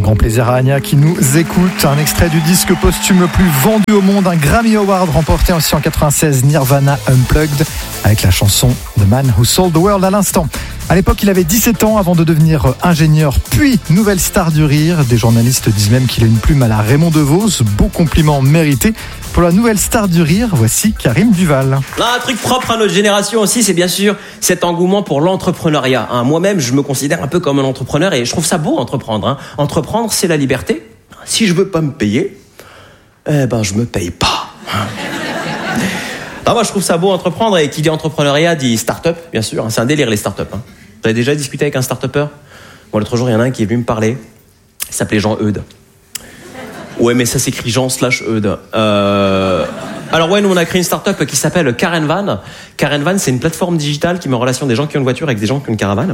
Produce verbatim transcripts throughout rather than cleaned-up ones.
grand plaisir à Anya qui nous écoute. Un extrait du disque posthume le plus vendu au monde, un Grammy Award remporté aussi en quatre-vingt-seize, Nirvana Unplugged, avec la chanson The Man Who Sold the World à l'instant. À l'époque, il avait dix-sept ans avant de devenir ingénieur, puis nouvelle star du rire. Des journalistes disent même qu'il a une plume à la Raymond DeVos. Beau compliment mérité. Pour la nouvelle star du rire, voici Karim Duval. Un truc propre à notre génération aussi, c'est bien sûr cet engouement pour l'entrepreneuriat. Hein, moi-même, je me considère un peu comme un entrepreneur et je trouve ça beau, entreprendre. Hein. Entreprendre, c'est la liberté. Si je veux pas me payer, eh ben je me paye pas. Non, moi, je trouve ça beau, entreprendre. Et qui dit entrepreneuriat dit start-up, bien sûr. C'est un délire, les start-up. Hein. Vous avez déjà discuté avec un start-upper ? Bon, l'autre jour, il y en a un qui est venu me parler. Il s'appelait Jean Eudes. Ouais, mais ça s'écrit Jean slash Eudes. Euh... Alors ouais, nous, on a créé une start-up qui s'appelle Caravan. Caravan, c'est une plateforme digitale qui met en relation des gens qui ont une voiture avec des gens qui ont une caravane.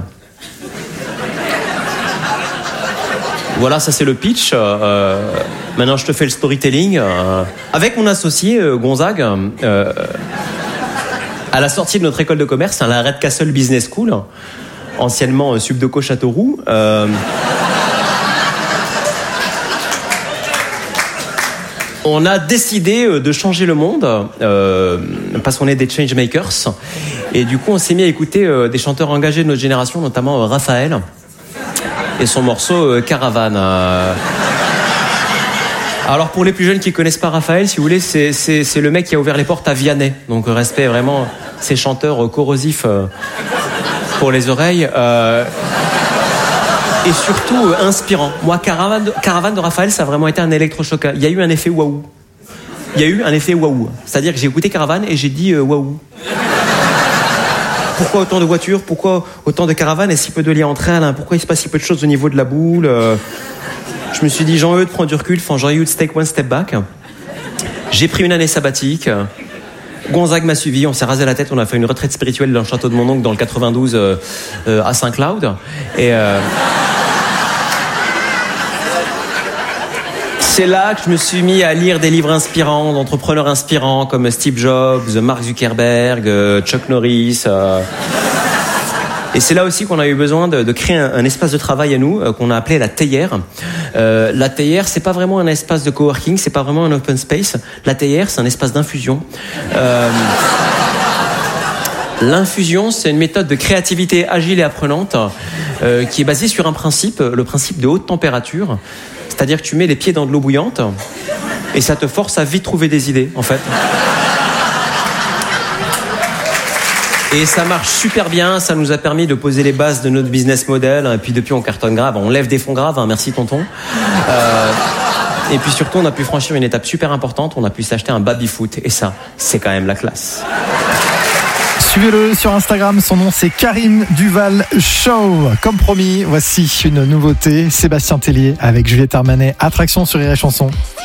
Voilà, ça c'est le pitch. Euh, maintenant, je te fais le storytelling. Euh, avec mon associé, euh, Gonzague, euh, à la sortie de notre école de commerce, à la Red Castle Business School, anciennement euh, Subdeco Châteauroux, euh, on a décidé de changer le monde, euh, parce qu'on est des changemakers. Et du coup, on s'est mis à écouter euh, des chanteurs engagés de notre génération, notamment euh, Raphaël. Et son morceau euh, Caravane. Euh... Alors pour les plus jeunes qui connaissent pas Raphaël, si vous voulez, c'est, c'est, c'est le mec qui a ouvert les portes à Vianney. Donc respect vraiment ces chanteurs euh, corrosifs euh, pour les oreilles. Euh... Et surtout euh, inspirant. Moi, Caravane de, Caravane de Raphaël, ça a vraiment été un électrochoc. Il y a eu un effet waouh. Il y a eu un effet waouh. C'est-à-dire que j'ai écouté Caravane et j'ai dit euh, waouh. Pourquoi autant de voitures ? Pourquoi autant de caravanes et si peu de liens entre elles ? Pourquoi il se passe si peu de choses au niveau de la boule ? Je me suis dit, Jean-Eudes, prends du recul. Enfin, Jean-Eudes, take one step back. J'ai pris une année sabbatique. Gonzague m'a suivi. On s'est rasé la tête. On a fait une retraite spirituelle dans le château de mon oncle dans le quatre-vingt-douze euh, euh, à Saint-Cloud. Et... Euh... C'est là que je me suis mis à lire des livres inspirants, d'entrepreneurs inspirants comme Steve Jobs, Mark Zuckerberg, Chuck Norris. Euh... Et c'est là aussi qu'on a eu besoin de, de créer un, un espace de travail à nous, euh, qu'on a appelé la théière. Euh, la théière, c'est pas vraiment un espace de coworking, c'est pas vraiment un open space. La théière, c'est un espace d'infusion. Euh... L'infusion, c'est une méthode de créativité agile et apprenante euh, qui est basée sur un principe, le principe de haute température. C'est-à-dire que tu mets les pieds dans de l'eau bouillante et ça te force à vite trouver des idées, en fait. Et ça marche super bien, ça nous a permis de poser les bases de notre business model. Et puis depuis, on cartonne grave, on lève des fonds graves, hein, merci tonton. Euh, et puis surtout, on a pu franchir une étape super importante, on a pu s'acheter un baby-foot. Et ça, c'est quand même la classe. Suivez-le sur Instagram, son nom c'est Karim Duval Show. Comme promis, voici une nouveauté, Sébastien Tellier avec Juliette Armanet, Attraction sur Rire et Chanson.